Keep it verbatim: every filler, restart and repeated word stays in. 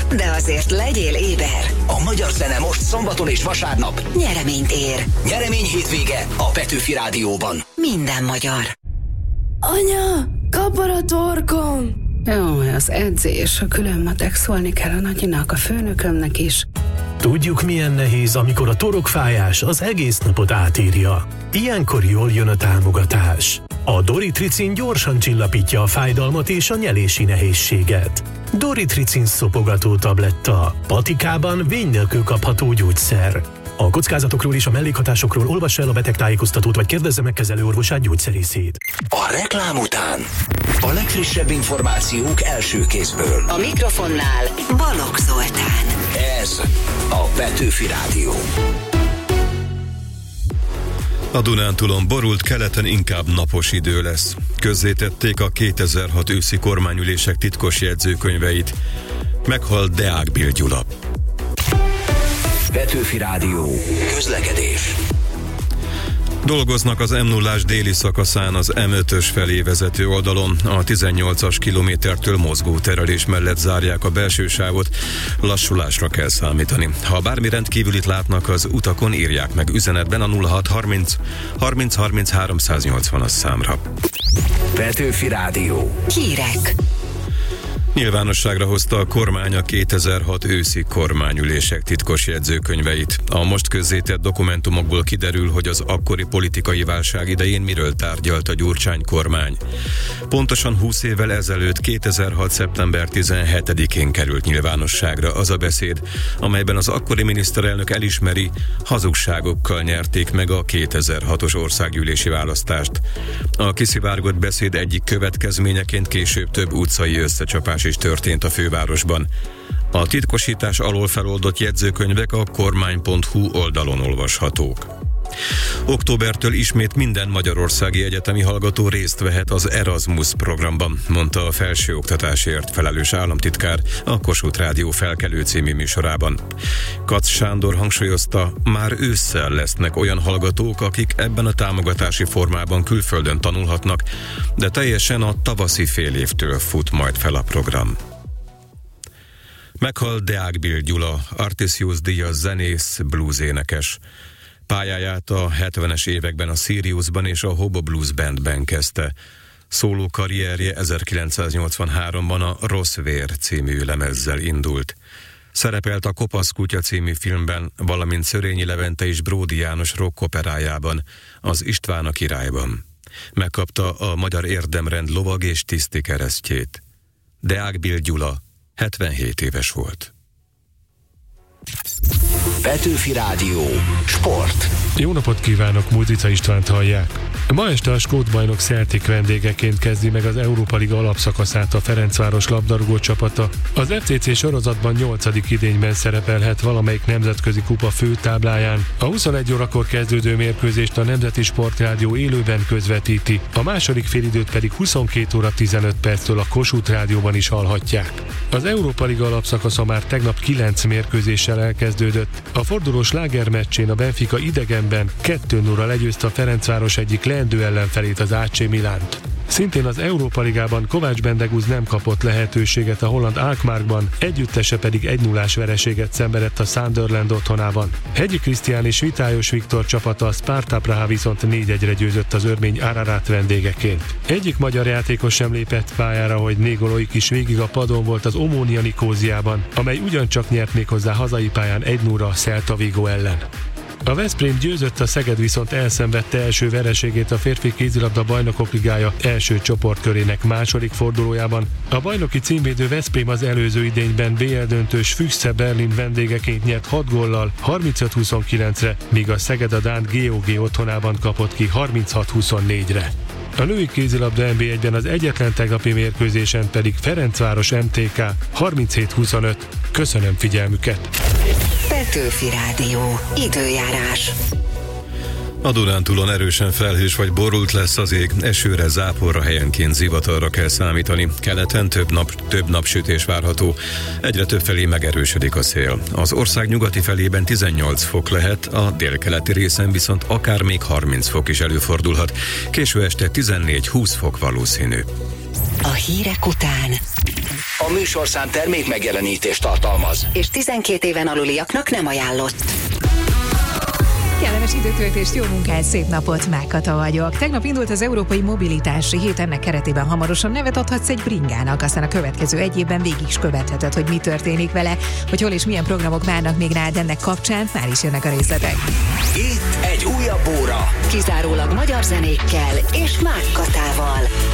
de azért legyél éber. A magyar zene most szombaton és vasárnap Nyereményt ér. Nyeremény hétvége a Petőfi Rádióban. Minden magyar. Anya, kapar a torkom! Jó, az edzés, a külön matek, szólni kell a nagyinak, a főnökömnek is. Tudjuk, milyen nehéz, amikor a torokfájás az egész napot átírja. Ilyenkor jól jön a támogatás. A Doritricin gyorsan csillapítja a fájdalmat és a nyelési nehézséget. Doritricin szopogató tabletta. Patikában vény nélkül kapható gyógyszer. A kockázatokról és a mellékhatásokról olvass el a betegtájékoztatót, vagy kérdezze meg kezelőorvosát, gyógyszerészét. A reklám után a legfrissebb információk első kézből. A mikrofonnál Balogh Zoltán. Ez a Petőfi Rádió. A Dunántúlon borult, keleten inkább napos idő lesz. Közzétették a kétezer-hat őszi kormányülések titkos jegyzőkönyveit. Meghalt Deák Bill Gyula. Petőfi Rádió. Közlekedés. Dolgoznak az em nullás déli szakaszán az em ötös felé vezető oldalon. A tizennyolcas kilométertől mozgó terelés mellett zárják a belső sávot. Lassulásra kell számítani. Ha bármi rendkívülit látnak az utakon, írják meg üzenetben a nulla hat harminc harminc harminc háromszáznyolcvanas számra. Petőfi Rádió. Hírek. Nyilvánosságra hozta a kormány a kétezer-hat őszi kormányülések titkos jegyzőkönyveit. A most közzétett dokumentumokból kiderül, hogy az akkori politikai válság idején miről tárgyalt a Gyurcsány kormány. Pontosan húsz évvel ezelőtt, kétezer-hat szeptember tizenhetedikén került nyilvánosságra az a beszéd, amelyben az akkori miniszterelnök elismeri, hazugságokkal nyerték meg a kétezer-hatos országgyűlési választást. A kiszivárgott beszéd egyik következményeként később több utcai összecsapás is történt a fővárosban. A titkosítás alól feloldott jegyzőkönyvek a kormány pont hu oldalon olvashatók. Októbertől ismét minden magyarországi egyetemi hallgató részt vehet az Erasmus programban, mondta a felsőoktatásért felelős államtitkár a Kossuth Rádió Felkelő című műsorában. Kac Sándor hangsúlyozta, már ősszel lesznek olyan hallgatók, akik ebben a támogatási formában külföldön tanulhatnak, de teljesen a tavaszi fél évtől fut majd fel a program. Meghalt Deák Bill Gyula, Artisius díjas zenész, blues-énekes. Pályáját a hetvenes években a Siriusban és a Hobo Blues Bandben kezdte. Szóló karrierje ezerkilencszáznyolcvanháromban a Rossz vér című lemezzel indult. Szerepelt a Kopasz kutya című filmben, valamint Szörényi Levente és Bródi János rock operájában, az István a királyban. Megkapta a Magyar Érdemrend lovag és tiszti keresztjét. Deák Bill Gyula hetvenhét éves volt. Petőfi Rádió. Sport. Jó napot kívánok, Múzica Istvánt hallják. Ma este a skót bajnok Celtic vendégeként kezdi meg az Európa Liga alapszakaszát a Ferencváros labdarúgó csapata. Az ef cé cé sorozatban nyolcadik idényben szerepelhet valamelyik nemzetközi kupa főtábláján. A huszonegy órakor kezdődő mérkőzést a Nemzeti Sportrádió élőben közvetíti, a második félidőt pedig huszonkét óra tizenöt perctől a Kossuth Rádióban is hallhatják. Az Európa Liga alapszakasza már tegnap kilenc mérkőzéssel elkezdődött. A forduló slágermeccsén a Benfica idegenben kettő nulla legyőzte a Ferencváros egyik leendő ellenfelét, az á cé Milánt. Szintén az Európa Ligában Kovács Bendegúz nem kapott lehetőséget a holland Alkmaarban, együttese pedig egy nullás vereséget szenvedett a Sunderland otthonában. Hegyi Krisztián és Vitályos Viktor csapata, a Sparta Praha viszont négy egyre győzött az örmény Ararat vendégeként. Egyik magyar játékos sem lépett pályára, hogy Négolóik is végig a padon volt az Omonia Nikóziában, amely ugyancsak nyert méghozzá hazai pályán egy nulla a Celta Vigo ellen. A Veszprém győzött, a Szeged viszont elszenvedte első vereségét a férfi kézilabda bajnokok ligája első csoportkörének második fordulójában. A bajnoki címvédő Veszprém az előző idényben bé el döntős Füchse Berlin vendégeként nyert hat góllal harmincöt huszonkilencre, míg a Szeged a dán gé o gé otthonában kapott ki harminchat huszonnégyre. A női kézilabda en bé egyben az egyetlen tegnapi mérkőzésen pedig Ferencváros em té ká harminchét huszonöt. Köszönöm figyelmüket! Petőfi Rádió. Időjárás. A Dunántúlon erősen felhős vagy borult lesz az ég, esőre, záporra, helyenként zivatarra kell számítani. Keleten több nap, több napsütés várható, egyre több felé megerősödik a szél. Az ország nyugati felében tizennyolc fok lehet, a délkeleti részen viszont akár még harminc fok is előfordulhat. Késő este tizennégy-húsz fok valószínű. A hírek után A műsorszám termék megjelenítést tartalmaz. És tizenkét éven aluliaknak nem ajánlott. Kellemes időtöltést, jó munkát, szép napot, Mákata vagyok. Tegnap indult az Európai Mobilitási Hét, ennek keretében hamarosan nevet adhatsz egy bringának, aztán a következő egy évben végig is követheted, hogy mi történik vele, hogy hol és milyen programok várnak még rád ennek kapcsán, már is jönnek a részletek. Itt egy újabb óra. Kizárólag magyar zenékkel és Mákkatával.